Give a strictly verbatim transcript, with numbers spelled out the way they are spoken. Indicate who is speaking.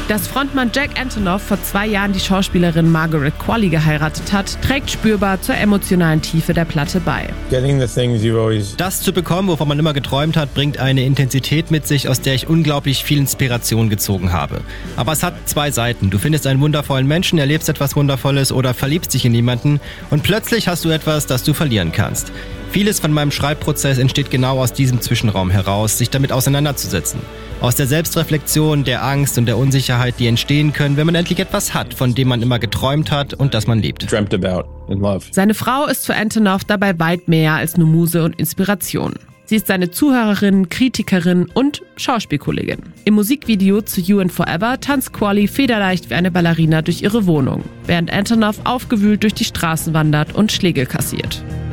Speaker 1: Dass Frontmann Jack Antonoff vor zwei Jahren die Schauspielerin Margaret Qualley geheiratet hat, trägt spürbar zur emotionalen Tiefe der Platte bei.
Speaker 2: Das zu bekommen, wovon man immer geträumt hat, bringt eine Intensität mit sich, aus der ich unglaublich viel Inspiration gezogen habe. Aber es hat zwei Seiten. Du findest einen wundervollen Menschen, erlebst etwas Wundervolles oder verliebst dich in jemanden und plötzlich hast du etwas, das du verlieren kannst. Vieles von meinem Schreibprozess entsteht genau aus diesem Zwischenraum heraus, sich damit auseinanderzusetzen. Aus der Selbstreflexion, der Angst und der Unsicherheit, die entstehen können, wenn man endlich etwas hat, von dem man immer geträumt hat und das man liebt.
Speaker 1: Seine Frau ist für Antonoff dabei weit mehr als nur Muse und Inspiration. Sie ist seine Zuhörerin, Kritikerin und Schauspielkollegin. Im Musikvideo zu You and Forever tanzt Qualley federleicht wie eine Ballerina durch ihre Wohnung, während Antonoff aufgewühlt durch die Straßen wandert und Schläge kassiert.